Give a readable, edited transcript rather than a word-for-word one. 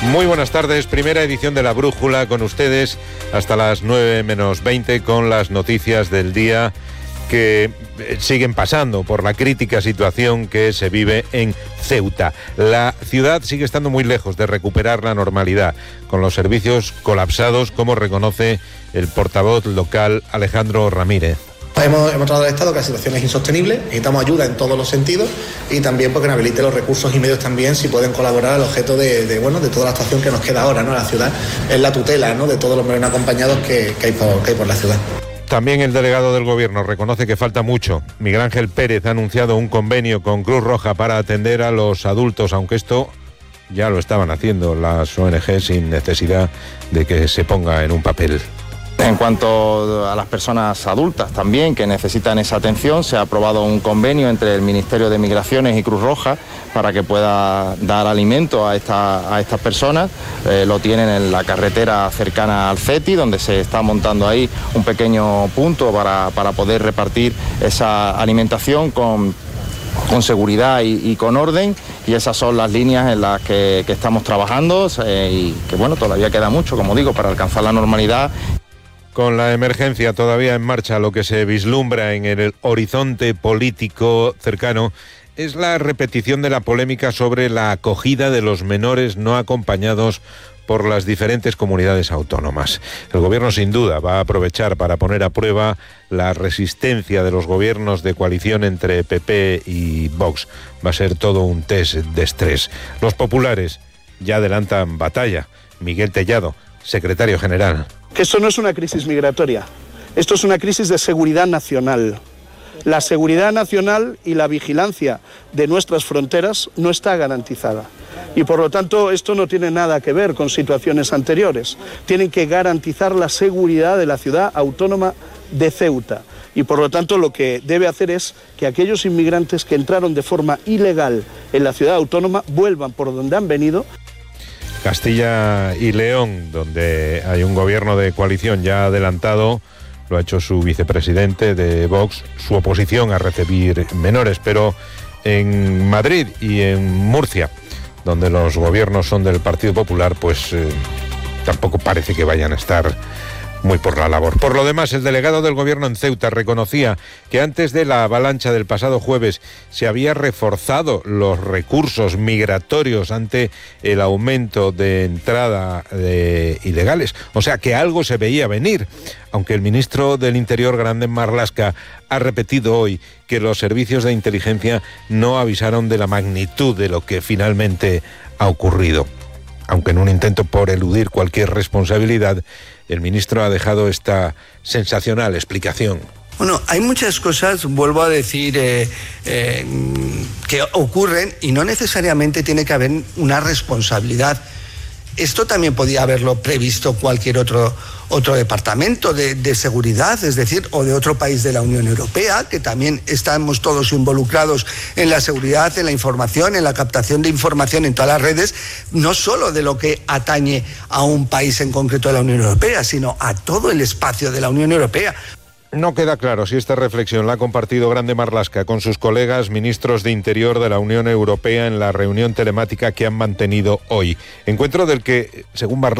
Muy buenas tardes, primera edición de La Brújula con ustedes hasta las 9 menos 20 con las noticias del día que siguen pasando por la crítica situación que se vive en Ceuta. La ciudad sigue estando muy lejos de recuperar la normalidad, con los servicios colapsados, como reconoce el portavoz local Alejandro Ramírez. Hemos trasladado al Estado que la situación es insostenible, necesitamos ayuda en todos los sentidos y también porque nos habilite los recursos y medios también si pueden colaborar al objeto de toda la actuación que nos queda ahora, ¿no? La ciudad es la tutela, ¿no?, de todos los menores acompañados que hay por la ciudad. También el delegado del Gobierno reconoce que falta mucho. Miguel Ángel Pérez ha anunciado un convenio con Cruz Roja para atender a los adultos, aunque esto ya lo estaban haciendo las ONG sin necesidad de que se ponga en un papel. En cuanto a las personas adultas también que necesitan esa atención, se ha aprobado un convenio entre el Ministerio de Migraciones y Cruz Roja para que pueda dar alimento a estas personas. Lo tienen en la carretera cercana al CETI, donde se está montando ahí un pequeño punto para poder repartir esa alimentación con seguridad y con orden, y esas son las líneas en las que estamos trabajando y que todavía queda mucho, como digo, para alcanzar la normalidad. Con la emergencia todavía en marcha, lo que se vislumbra en el horizonte político cercano es la repetición de la polémica sobre la acogida de los menores no acompañados por las diferentes comunidades autónomas. El Gobierno sin duda va a aprovechar para poner a prueba la resistencia de los gobiernos de coalición entre PP y Vox. Va a ser todo un test de estrés. Los populares ya adelantan batalla. Miguel Tellado, secretario general. Que esto no es una crisis migratoria, esto es una crisis de seguridad nacional. La seguridad nacional y la vigilancia de nuestras fronteras no está garantizada. Y por lo tanto esto no tiene nada que ver con situaciones anteriores. Tienen que garantizar la seguridad de la ciudad autónoma de Ceuta. Y por lo tanto lo que debe hacer es que aquellos inmigrantes que entraron de forma ilegal en la ciudad autónoma vuelvan por donde han venido. Castilla y León, donde hay un gobierno de coalición ya adelantado, lo ha hecho su vicepresidente de Vox, su oposición a recibir menores, pero en Madrid y en Murcia, donde los gobiernos son del Partido Popular, pues tampoco parece que vayan a estar muy por la labor. Por lo demás, el delegado del Gobierno en Ceuta reconocía que antes de la avalancha del pasado jueves se había reforzado los recursos migratorios ante el aumento de entrada de ilegales. O sea que algo se veía venir, aunque el ministro del Interior, Grande Marlaska, ha repetido hoy que los servicios de inteligencia no avisaron de la magnitud de lo que finalmente ha ocurrido. Aunque en un intento por eludir cualquier responsabilidad, el ministro ha dejado esta sensacional explicación. Bueno, hay muchas cosas, vuelvo a decir, que ocurren y no necesariamente tiene que haber una responsabilidad. Esto también podía haberlo previsto cualquier otro departamento de seguridad, es decir, o de otro país de la Unión Europea, que también estamos todos involucrados en la seguridad, en la información, en la captación de información en todas las redes, no solo de lo que atañe a un país en concreto de la Unión Europea, sino a todo el espacio de la Unión Europea. No queda claro si esta reflexión la ha compartido Grande Marlaska con sus colegas ministros de Interior de la Unión Europea en la reunión telemática que han mantenido hoy. Encuentro del que, según Marlaska,